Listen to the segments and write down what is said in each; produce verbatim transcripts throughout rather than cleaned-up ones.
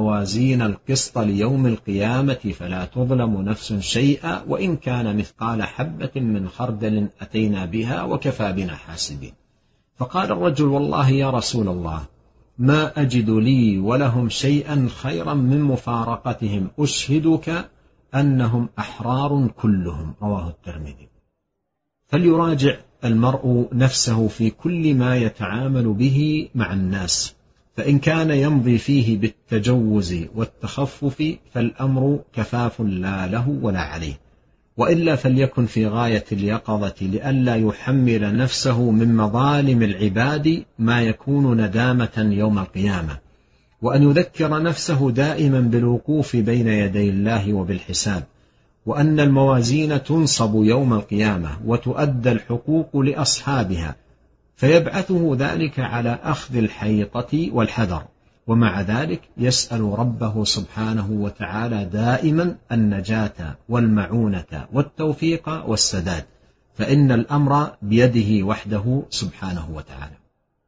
موازين القسط ليوم القيامة فلا تظلم نفس شيئا وإن كان مثقال حبة من خردل أتينا بها وكفى بنا حاسبين. فقال الرجل: والله يا رسول الله ما أجد لي ولهم شيئا خيرا من مفارقتهم، أشهدك أنهم أحرار كلهم. رواه الترمذي. فليراجع المرء نفسه في كل ما يتعامل به مع الناس، فإن كان يمضي فيه بالتجوز والتخفف فالأمر كفاف لا له ولا عليه، وإلا فليكن في غاية اليقظة لئلا يحمل نفسه من مظالم العباد ما يكون ندامة يوم القيامة، وأن يذكر نفسه دائما بالوقوف بين يدي الله وبالحساب، وأن الموازين تنصب يوم القيامة وتؤدى الحقوق لأصحابها، فيبعثه ذلك على أخذ الحيطة والحذر، ومع ذلك يسأل ربه سبحانه وتعالى دائما النجاة والمعونة والتوفيق والسداد، فإن الأمر بيده وحده سبحانه وتعالى.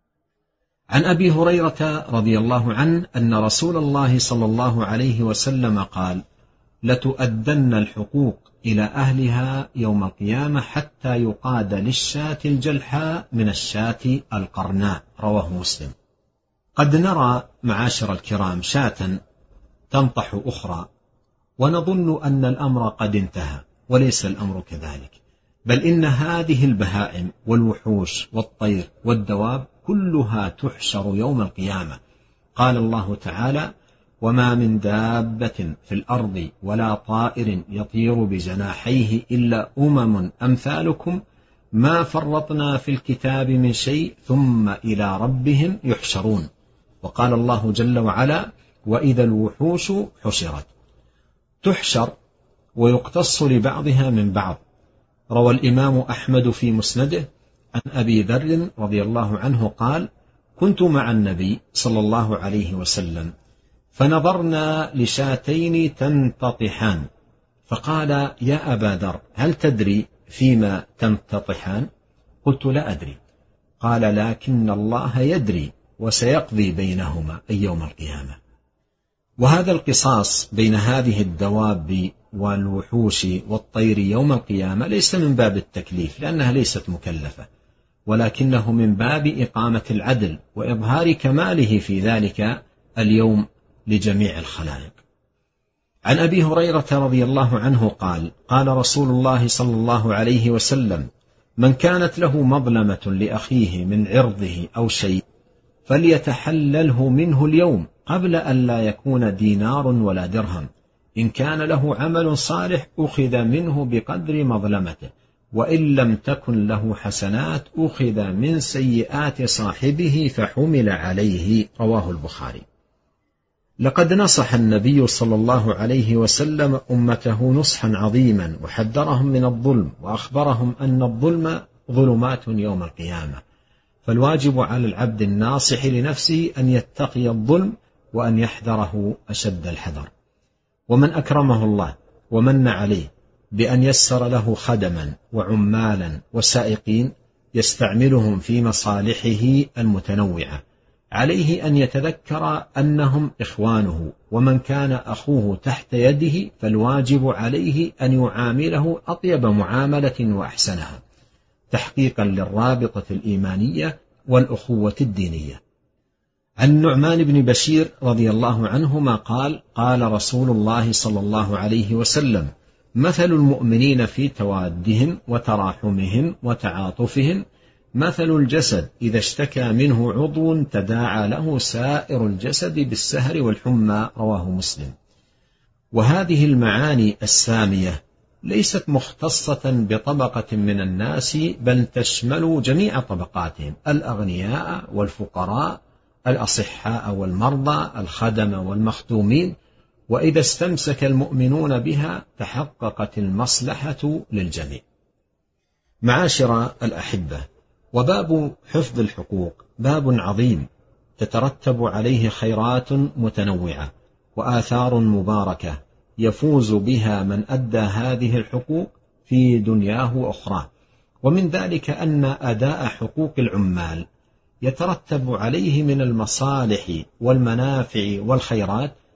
عن أبي هريرة رضي الله عنه أن رسول الله صلى الله عليه وسلم قال: لتؤدن الحقوق إلى أهلها يوم القيامة حتى يقاد للشاة الجلحاء من الشاة القرناء. رواه مسلم. قد نرى معاشر الكرام شاة تنطح أخرى ونظن أن الأمر قد انتهى، وليس الأمر كذلك، بل إن هذه البهائم والوحوش والطير والدواب كلها تحشر يوم القيامة. قال الله تعالى: وما من دابة في الأرض ولا طائر يطير بجناحيه إلا أمم أمثالكم ما فرطنا في الكتاب من شيء ثم إلى ربهم يحشرون. وقال الله جل وعلا: وإذا الوحوش حشرت. تحشر ويقتص لبعضها من بعض. روى الإمام أحمد في مسنده عن أبي ذر رضي الله عنه قال: كنت مع النبي صلى الله عليه وسلم فنظرنا لشاتين تنتطحان، فقال: يا أبا ذر هل تدري فيما تنتطحان؟ قلت: لا أدري. قال: لكن الله يدري وسيقضي بينهما أي يوم القيامة. وهذا القصاص بين هذه الدواب والوحوش والطير يوم القيامة ليس من باب التكليف لأنها ليست مكلفة، ولكنه من باب إقامة العدل وإظهار كماله في ذلك اليوم لجميع الخلائق. عن أبي هريرة رضي الله عنه قال: قال رسول الله صلى الله عليه وسلم: من كانت له مظلمة لأخيه من عرضه أو شيء فليتحلله منه اليوم قبل أن لا يكون دينار ولا درهم، إن كان له عمل صالح أخذ منه بقدر مظلمته، وإن لم تكن له حسنات أخذ من سيئات صاحبه فحمل عليه. رواه البخاري. لقد نصح النبي صلى الله عليه وسلم أمته نصحا عظيما وحذرهم من الظلم، وأخبرهم أن الظلم ظلمات يوم القيامة، فالواجب على العبد الناصح لنفسه أن يتقي الظلم وأن يحذره أشد الحذر. ومن أكرمه الله ومن عليه بأن يسر له خدما وعمالا وسائقين يستعملهم في مصالحه المتنوعة، عليه أن يتذكر أنهم إخوانه، ومن كان أخوه تحت يده فالواجب عليه أن يعامله أطيب معاملة وأحسنها، تحقيقا للرابطة الإيمانية والأخوة الدينية. عن النعمان بن بشير رضي الله عنهما قال: قال رسول الله صلى الله عليه وسلم: مثل المؤمنين في توادهم وتراحمهم وتعاطفهم مثل الجسد إذا اشتكى منه عضو تداعى له سائر الجسد بالسهر والحمى. رواه مسلم. وهذه المعاني السامية ليست مختصة بطبقة من الناس، بل تشمل جميع طبقاتهم: الأغنياء والفقراء، الأصحاء والمرضى، الخدم والمخدومين، وإذا استمسك المؤمنون بها تحققت المصلحة للجميع. معاشر الأحبة، وباب حفظ الحقوق باب عظيم تترتب عليه خيرات متنوعة وآثار مباركة يفوز بها من أدى هذه الحقوق في دنياه وأخراه. ومن ذلك أن أداء حقوق العمال يترتب عليه من المصالح والمنافع والخيرات